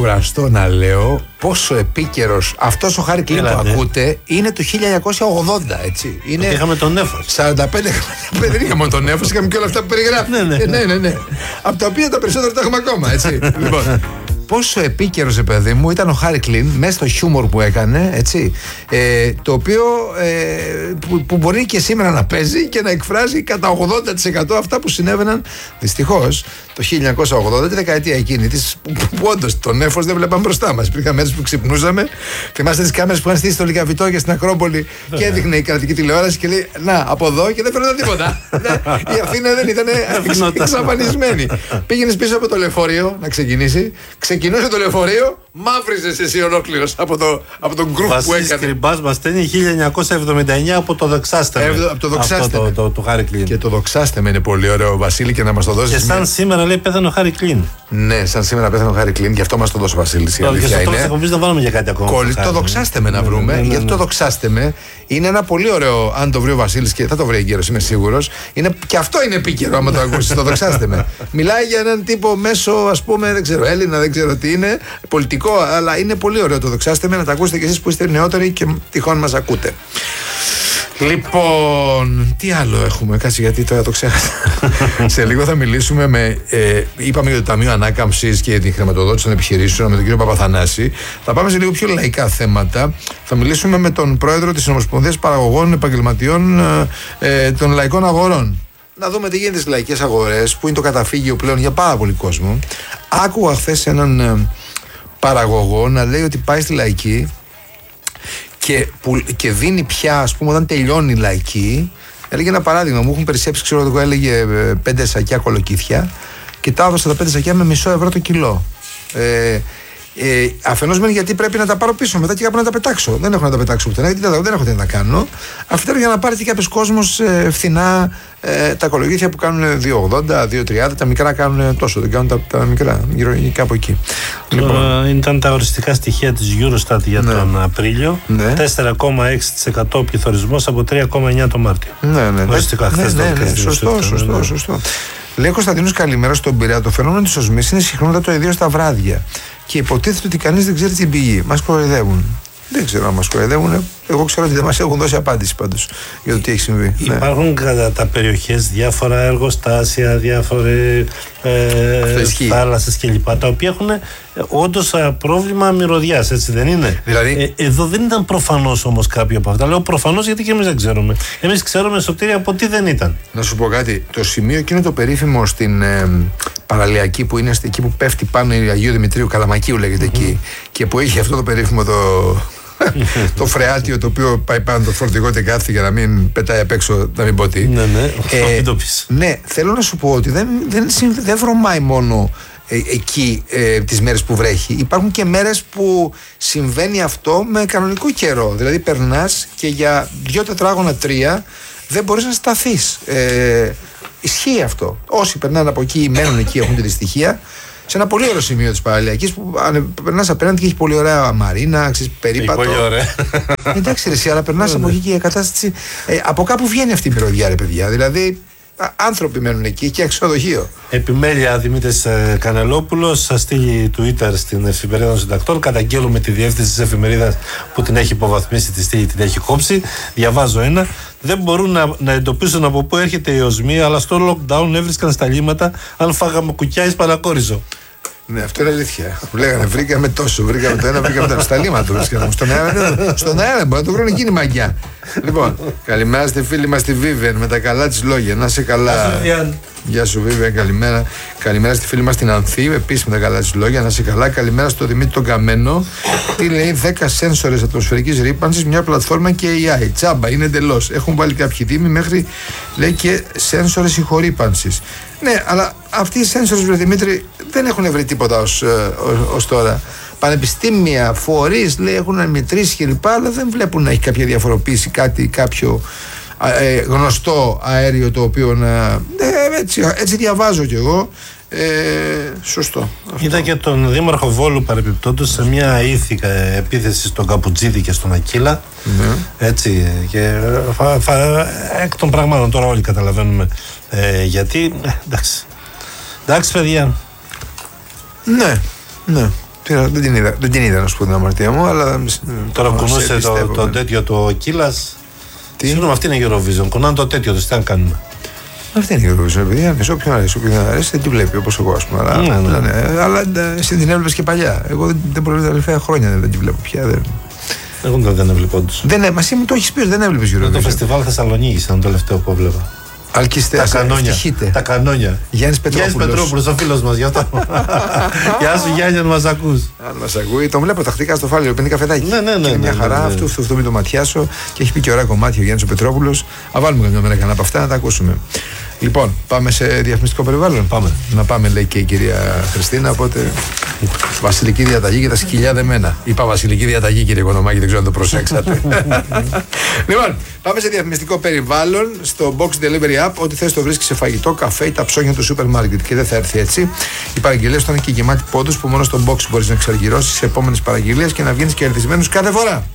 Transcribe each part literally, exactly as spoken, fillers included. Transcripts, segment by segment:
κουραστώ να λέω πόσο επίκαιρος αυτός ο Χάρι Κλίν που ακούτε είναι το χίλια εννιακόσια ογδόντα, έτσι. Είναι... Είχαμε τον Νέφος. σαράντα πέντε χρόνια δεν είχαμε τον Νέφος, είχαμε και όλα αυτά που περιγράφει. Ναι, ναι. Ε, ναι, ναι, ναι. Από τα οποία τα περισσότερα τα έχουμε ακόμα, έτσι. Λοιπόν, πόσο επίκαιρος, παιδί μου, ήταν ο Χάρι Κλίν μέσα στο χιούμορ που έκανε, έτσι. Ε, το οποίο ε, που, που μπορεί και σήμερα να παίζει και να εκφράζει κατά ογδόντα τοις εκατό αυτά που συνέβαιναν δυστυχώς το χίλια εννιακόσια ογδόντα, τη δεκαετία εκείνη της, που, που, που όντως τον Νέφος δεν βλέπαμε μπροστά μας. Υπήρχαν μέρες που ξυπνούσαμε. Θυμάστε τις κάμερες που είχαν στήσει στο Λικαβιτό στην Ακρόπολη και έδειχνε η κρατική τηλεόραση και λέει να, από εδώ και δεν φαίνονταν τίποτα. Η Αθήνα δεν ήταν εξαφανισμένη. Πήγαινες πίσω από το λεωφορείο να ξεκινήσει. Ξεκινούσε το λεωφορείο, μαύριζες εσύ ολόκληρος από, το, από τον γκρουπ που έκανε. Βασίλης Κρυμπάς μας στέλνει χίλια εννιακόσια εβδομήντα εννιά από το Δοξάστε με. Ε, από το Δοξάστε με. Το, το, το Χάρι Κλίν. Και το Δοξάστε με είναι πολύ ωραίο, Βασίλη, και να μας το δώσεις. Και σαν μια... σήμερα λέει πέθανε ο Χάρι Κλίν. Ναι, σαν σήμερα πέθανε ο Χάρι Κλίν, γι' αυτό μας το δώσει ο Βασίλης. Το, και στο τέλος θα να βάλουμε για κάτι ακόμα. Κόλλη, το Δοξάστε με να βρούμε. Ναι, ναι, ναι, γιατί ναι. Το Δοξάστε με είναι ένα πολύ ωραίο, αν το βρει ο Βασίλης, και θα το βρει εγκαίρος, είμαι σίγουρος. Είναι, και αυτό είναι επίκαιρο, άμα το ακούσεις. Το Δοξάστε με. Μιλάει για έναν τύπο μέσο, ας πούμε, δεν ξέρω, Έλληνα, δεν ξέρω τι είναι, πολιτικό, αλλά είναι πολύ ωραίο το Δοξάστε με, να τα ακούσετε κι εσείς που είστε νεότεροι και τυχόν μας ακούτε. Λοιπόν, τι άλλο έχουμε, κάτσε γιατί τώρα το ξέχασα. Σε λίγο θα μιλήσουμε με. Ε, είπαμε για το Ταμείο Ανάκαμψης και τη χρηματοδότηση των επιχειρήσεων με τον κύριο Παπαθανάση. Θα πάμε σε λίγο πιο λαϊκά θέματα. Θα μιλήσουμε με τον πρόεδρο της Ομοσπονδίας Παραγωγών Επαγγελματιών ε, των Λαϊκών Αγορών. Να δούμε τι γίνεται στις λαϊκές αγορές, που είναι το καταφύγιο πλέον για πάρα πολύ κόσμο. Άκουγα χθες έναν ε, παραγωγό να λέει ότι πάει στη λαϊκή. Και, που, και δίνει πια, ας πούμε, όταν τελειώνει η λαϊκή, έλεγε ένα παράδειγμα, μου έχουν περισσέψει, ξέρω εγώ, έλεγε πέντε σακιά κολοκύθια και τα έδωσα τα πέντε σακιά με μισό ευρώ το κιλό. Ε, ε, αφενός μεν γιατί πρέπει να τα πάρω πίσω μετά και κάπου να τα πετάξω. Δεν έχω να τα πετάξω πουθενά, γιατί δεν έχω τι να τα κάνω. Αφετέρου για να πάρει και κάποιος κόσμος ε, φθηνά ε, τα κολοκύθια που κάνουν δύο ογδόντα, δύο τριάντα, τα μικρά κάνουν τόσο, δεν κάνουν τα, τα μικρά, γύρω κάπου εκεί. Λοιπόν, ήταν τα οριστικά στοιχεία της Eurostat για ναι. τον Απρίλιο. Ναι. τέσσερα κόμμα έξι τοις εκατό πληθωρισμός από τρία κόμμα εννιά το Μάρτιο. Ναι, ναι. Οριστικά χθες. Ναι, ναι, ναι, σωστό, σωστό, ναι, ναι. σωστό. Λέει Κωνσταντίνος, καλημέρα στον Πειραιά. Το φαινόμενο της οσμής είναι συχνότατο ιδίως στα βράδια. Και υποτίθεται ότι κανείς δεν ξέρει την πηγή. Μας κοροϊδεύουν. Δεν ξέρω αν μας κοροϊδεύουν. Εγώ ξέρω ότι δεν μας έχουν δώσει απάντηση πάντως για το τι έχει συμβεί. Υπάρχουν ναι. κατά τα περιοχές διάφορα εργοστάσια, διάφορες ε, θάλασσες κλπ. Τα οποία έχουν όντως πρόβλημα μυρωδιάς, έτσι δεν είναι. Δηλαδή... Ε, εδώ δεν ήταν προφανώς όμως κάποιο από αυτά. Λέω προφανώς γιατί και εμείς δεν ξέρουμε. Εμείς ξέρουμε, Σωτήρη, από τι δεν ήταν. Να σου πω κάτι. Το σημείο εκείνο το περίφημο στην ε, Παραλιακή, που είναι εκεί που πέφτει πάνω η Αγίου Δημητρίου, Καλαμακίου λέγεται mm-hmm. εκεί, και που έχει αυτό το περίφημο το. το φρεάτιο το οποίο πάει πάνω το φορτηγό και κάθεται για να μην πετάει απ' έξω, να μην πω τι. Ναι, ναι, ε, ναι, θέλω να σου πω ότι δεν, δεν, δεν βρωμάει μόνο ε, εκεί ε, τις μέρες που βρέχει. Υπάρχουν και μέρες που συμβαίνει αυτό με κανονικό καιρό. Δηλαδή περνάς και για δύο τετράγωνα, τρία δεν μπορείς να σταθείς. Ε, ισχύει αυτό. Όσοι περνάνε από εκεί, μένουν εκεί, έχουν τη δυστυχία. Σε ένα πολύ ωραίο σημείο της Παραλιακής που περνάς απέναντι και έχει πολύ ωραία μαρίνα, ξέρεις, περίπατο. Πολύ ωραία. Εντάξει, ρε, εσύ, αλλά περνάς από εκεί και η κατάσταση. Ε, από κάπου βγαίνει αυτή η μυρωδιά, ρε παιδιά. Δηλαδή, α, άνθρωποι μένουν εκεί και ξενοδοχείο. Επιμέλεια Δημήτρης ε, Κανελόπουλος, θα στείλει Twitter στην εφημερίδα των συντακτών. Καταγγέλουμε τη διεύθυνση της εφημερίδας που την έχει υποβαθμίσει, τη στήλη την έχει κόψει. Διαβάζω ένα. Δεν μπορούν να, να εντοπίσουν από πού έρχεται η οσμή, αλλά στο lockdown έβρισκαν στα λίμματα αν φάγαμε κουκιά εις παρακόριζο. Ναι, αυτό είναι αλήθεια. Μου λέγανε βρήκαμε τόσο, βρήκαμε το ένα, βρήκαμε το άλλο. Στα λίμματα το βρίσκαμε. Στον αέρα, στον αέρα δεν μπορεί να το βρουν εκείνη μαγιά. Λοιπόν, καλημέρα στη φίλη μας τη Βίβεν με τα καλά της λόγια. Να είσαι καλά. Γεια σου, Βίβεν, καλημέρα. Καλημέρα στη φίλη μας την Ανθή, επίσης με τα καλά της λόγια. Να είσαι καλά. Καλημέρα στο Δημήτρη τον Καμένο. Τι λέει, δέκα σένσορες ατμοσφαιρικής ρύπανσης, μια πλατφόρμα και έι άι. Τσάμπα, είναι εντελώς. Έχουν βάλει κάποιοι δήμοι μέχρι, λέει, και σένσορες ηχορύπανσης. Ναι, αλλά αυτοί οι σένσορες, βρε Δημήτρη, δεν έχουν βρει τίποτα ως, ως τώρα. Πανεπιστήμια, φορείς, λέει, έχουν μετρήσει κλπ. Αλλά δεν βλέπουν να έχει κάποια διαφοροποίηση, κάτι, κάποιο ε, γνωστό αέριο το οποίο να. Ε, έτσι, έτσι διαβάζω κι εγώ. Ε, σωστό. Είδα και τον Δήμαρχο Βόλου παρεπιπτόντως σε μια ήθικα επίθεση στον Καπουτζίδη και στον Ακύλα. Ναι. Έτσι. Και φα, φα, εκ των πραγμάτων τώρα όλοι καταλαβαίνουμε ε, γιατί. Ε, εντάξει. Εντάξει, παιδιά. Ναι, ναι. Δεν την είδα, δεν την είδα να σου πω την αμαρτία μου, αλλά. Τώρα κουνούσε το, το τέτοιο το Κύλας. Τι? Συγγνώμη, αυτή είναι η Eurovision. Κουνάνε το τέτοιο του, τι να κάνουμε. Αυτή είναι η Eurovision, παιδιά. Ναι, όποιον αρέσει, όποιον αρέσει, δεν τη βλέπει όπως εγώ, ας πούμε. Αλλά, ναι, ναι. Ναι, αλλά εσύ την έβλεπες και παλιά. Εγώ δεν, δεν προλάβω τα τελευταία χρόνια, δεν τη βλέπω πια. Δεν... Εγώ δεν έβλεπα όντως. Δεν, μα εσύ μου το έχεις πει, δεν έβλεπες Eurovision. Το φεστιβάλ Θεσσαλονίκης ήταν το τελευταίο που έβλεπα. Αλκιστές, τα κανόνια. Ευτυχείτε. Τα κανόνια. Γιάννης Πετρόπουλος. Γιάννης Πετρόπουλος, ο φίλος μας, γι' αυτό. Γεια σου Γιάννη, αν μας ακούς. Αν μας ακούει, τον βλέπω τακτικά στο Φάληρο, πίνει καφεδάκι. Ναι, ναι, ναι. Είναι μια ναι, χαρά, ναι, ναι. αυτό, αυτό, αυτό μην το ματιάσω και έχει πει και ωραία κομμάτια ο Γιάννης ο Πετρόπουλος. Α βάλουμε καμιά μέρα κανένα από αυτά να τα ακούσουμε. Λοιπόν, πάμε σε διαφημιστικό περιβάλλον. Πάμε. Να πάμε, λέει και η κυρία Χριστίνα. Οπότε, βασιλική διαταγή και τα σκυλιά δεμένα. Είπα βασιλική διαταγή, κύριε Οικονομάκη, δεν ξέρω αν το προσέξατε. Λοιπόν, πάμε σε διαφημιστικό περιβάλλον. Στο Box Delivery App, ό,τι θες το βρίσκεις σε φαγητό, καφέ ή τα ψώνια του σούπερ μάρκετ. Και δεν θα έρθει έτσι. Οι παραγγελίες ήταν και γεμάτοι πόντους που μόνο στο Box μπορείς να εξαργυρώσεις σε επόμενες παραγγελίες και να βγαίνεις κερδισμένος κάθε φορά.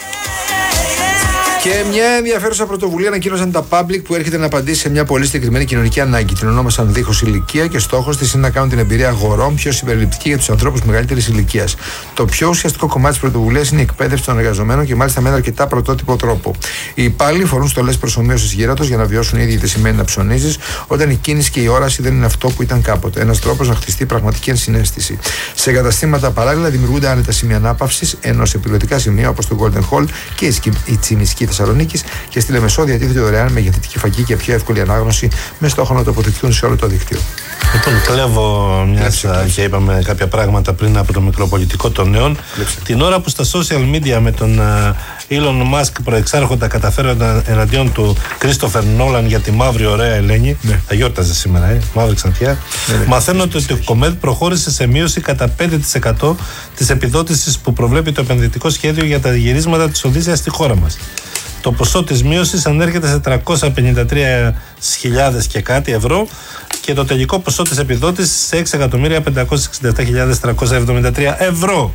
Και μια ενδιαφέρουσα πρωτοβουλία ανακοίνωσαν τα Public που έρχεται να απαντήσει σε μια πολύ συγκεκριμένη κοινωνική ανάγκη. Την ονόμασαν Δίχως Ηλικία και στόχος της είναι να κάνουν την εμπειρία αγορών πιο συμπεριληπτική για τους ανθρώπους μεγαλύτερης ηλικίας. Το πιο ουσιαστικό κομμάτι της πρωτοβουλίας είναι η εκπαίδευση των εργαζομένων και μάλιστα με ένα αρκετά πρωτότυπο τρόπο. Οι υπάλληλοι φορούν στολές προσομοίωσης γέρατος για να βιώσουν οι ίδιοι τι σημαίνει να ψωνίζεις όταν η κίνηση και η όραση δεν είναι αυτό που ήταν κάποτε. Ένας τρόπος να χτιστεί πραγματική ενσυναίσθηση. Σε καταστήματα παράλληλα δημιουργούνται άνετα σημεία ανάπαυσης, ενώ σε πιλωτικά σημεία όπως το Golden Hall και η Τσιμισκή Θεσσαλονίκης και στη Λεμεσό διατίθεται δωρεάν με γεννητική φακή και πιο εύκολη ανάγνωση με στόχο να τοποθετηθούν σε όλο το δίκτυο. Λοιπόν, κλέβω μια και είπαμε κάποια πράγματα πριν από το μικροπολιτικό των νέων. Κλέψε. Την ώρα που στα social media με τον Elon Musk προεξάρχοντα καταφέρονταν εναντίον του Christopher Nolan για τη μαύρη ωραία Ελένη. Ναι. Θα γιόρταζε σήμερα, ε, μαύρη ξανθιά. Ναι, ναι. Μαθαίνω ότι το Κομέτ προχώρησε σε μείωση κατά πέντε τοις εκατό της επιδότησης που προβλέπει το επενδυτικό σχέδιο για τα γυρίσματα της Οδύσσειας στη χώρα μας. Το ποσό της μείωσης ανέρχεται σε τριακόσιες πενήντα τρεις χιλιάδες και κάτι ευρώ και το τελικό ποσό της επιδότησης σε έξι εκατομμύρια πεντακόσιες εξήντα επτά χιλιάδες τριακόσια εβδομήντα τρία ευρώ.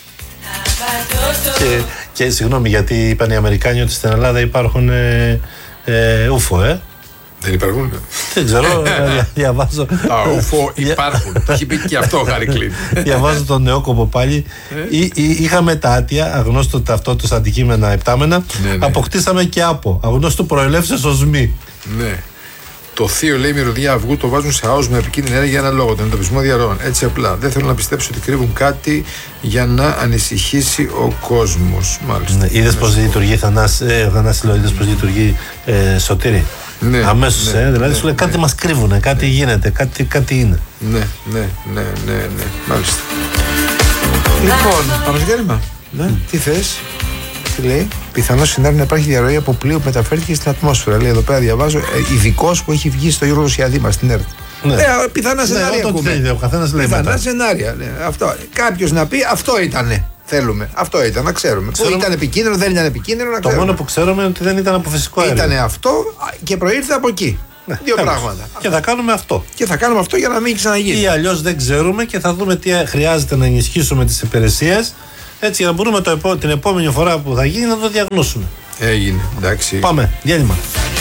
Και, και συγγνώμη, γιατί είπαν οι Αμερικάνοι ότι στην Ελλάδα υπάρχουν ε, ε, ούφο, ε. Δεν υπάρχουν. Δεν ξέρω, διαβάζω. Τα ούφο υπάρχουν. Το έχει πει και αυτό ο Χάρη Κλίν. Διαβάζω τον Νεόκοπο πάλι. Είχαμε τα άτια, αγνώστο ταυτότητας αντικείμενα επτάμενα. Αποκτήσαμε και άπο, αγνώστο προελεύσεως ως μη. Ναι. Το θείο, λέει, μυρωδιά αυγού το βάζουν σε άους με επικίνδυνη ενέργεια για ένα λόγο, τον εντοπισμό διαρροών. Έτσι απλά. Δεν θέλω να πιστέψω ότι κρύβουν κάτι για να ανησυχήσει ο κόσμος. Μάλιστα. Ναι, είδες πώς λειτουργεί, Θανάση, ε, είδες πώς λειτουργεί ε, Σωτήρη. Ναι, αμέσως, ναι, ε, δηλαδή ναι, σου λέει κάτι ναι, μας κρύβουνε, κάτι ναι, γίνεται, κάτι, κάτι είναι. Ναι, ναι, ναι, ναι, ναι, μάλιστα. Λοιπόν, πάμε γέρμα. Ναι, τι θες, τι λέει. Πιθανώς σενάριο να υπάρχει διαρροή από πλοίο που μεταφέρθηκε στην ατμόσφαιρα. Λέει εδώ πέρα, διαβάζω, ε, ειδικός που έχει βγει στο Γιώργο Σιαδήμα στην ΕΡΤ. Ναι. Ε, πιθανά σενάρια. Ναι, ακούμε. Θέλει, ο καθένας λέει πιθανά σενάρια. Ναι, αυτό. Κάποιος να πει αυτό ήτανε. Θέλουμε. Αυτό ήταν, να ξέρουμε. Ξέρουμε... Ήταν επικίνδυνο, δεν ήταν επικίνδυνο, να το ξέρουμε. μόνο που ξέρουμε είναι ότι δεν ήταν από φυσικό αέριο. Ήτανε αυτό και προήρθε από εκεί. Ναι, δύο τέλος. Πράγματα. Και θα κάνουμε αυτό. Και θα κάνουμε αυτό για να μην ξαναγίνει. Ή αλλιώς δεν ξέρουμε και θα δούμε τι χρειάζεται να ενισχύσουμε τις υπηρεσίες. Έτσι για να μπορούμε το επό... την επόμενη φορά που θα γίνει να το διαγνώσουμε. Έγινε, εντάξει. Πάμε, διάλειμμα.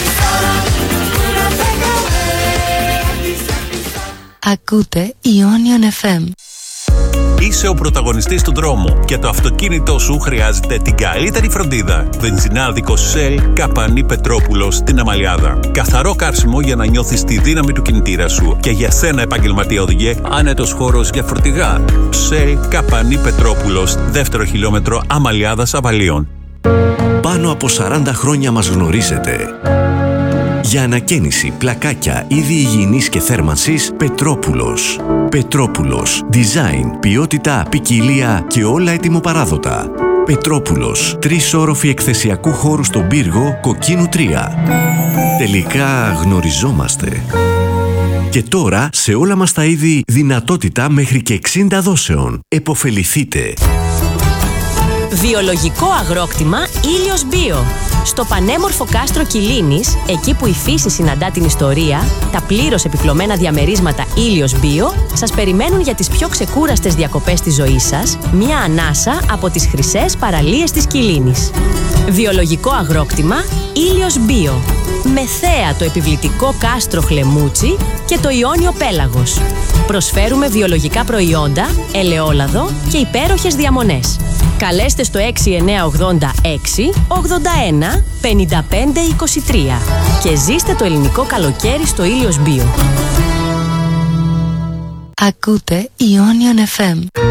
Ακούτε Ionian εφ εμ. Είσαι ο πρωταγωνιστής του δρόμου και το αυτοκίνητό σου χρειάζεται την καλύτερη φροντίδα. Βενζινάδικο Shell Καπανή Πετρόπουλος στην Αμαλιάδα. Καθαρό καύσιμο για να νιώθεις τη δύναμη του κινητήρα σου. Και για σένα, επαγγελματία οδηγέ, άνετος χώρος για φορτηγά. Shell Καπανή Πετρόπουλος, δεύτερο χιλιόμετρο Αμαλιάδας Αβαλίων. Πάνω από σαράντα χρόνια μας γνωρίζετε. Για ανακαίνιση, πλακάκια, είδη υγιεινής και θέρμανσης, Πετρόπουλος. Πετρόπουλος. Design, ποιότητα, ποικιλία και όλα ετοιμοπαράδοτα. Πετρόπουλος. Τρεις όροφοι εκθεσιακού χώρου στον πύργο, Κοκκίνου τρία. Τελικά γνωριζόμαστε. Και τώρα, σε όλα μας τα είδη, δυνατότητα μέχρι και εξήντα δόσεων. Εποφεληθείτε. Βιολογικό αγρόκτημα Ήλιος Bio. Στο πανέμορφο κάστρο Κιλίνης, εκεί που η φύση συναντά την ιστορία, τα πλήρως επιπλωμένα διαμερίσματα Ήλιος Bio σας περιμένουν για τις πιο ξεκούραστες διακοπές της ζωής σας, μια ανάσα από τις χρυσές παραλίες της Κιλίνης. Βιολογικό αγρόκτημα Ήλιος Bio. με θέα το επιβλητικό κάστρο Χλεμούτσι και το Ιόνιο Πέλαγος. Προσφέρουμε βιολογικά προϊόντα, ελαιόλαδο και υπέροχες διαμονές. Καλέστε στο έξι εννιά ογδόντα έξι ογδόντα ένα πενήντα πέντε είκοσι τρία και ζήστε το ελληνικό καλοκαίρι στο Ήλιος Bio. Ακούτε Ionion εφ εμ.